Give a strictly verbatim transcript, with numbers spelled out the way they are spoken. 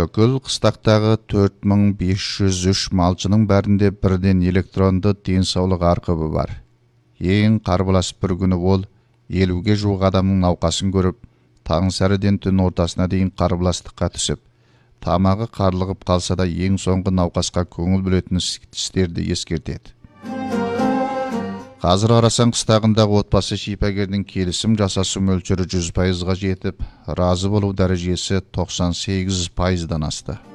Төкіл қыстақтағы төрт мың бес жүз үш малшының бәрінде бірден электронды денсаулық арқыбы бар. Ең қарбыласып бір күні ол елуге жуық адамның науқасын көріп, таң сәріден түн ортасына дейін қарбыластыққа түсіп, тамағы қарлығып қалса да ең соңғы науқасқа көңіл бөлетін істерді ескертеді. Қазір қарасаң қыстағындағы отбасы шипагердің келісім жасасу мөлшері жүз пайызға жетіп, разы болу дәрежесі тоқсан сегіз пайыздан асты.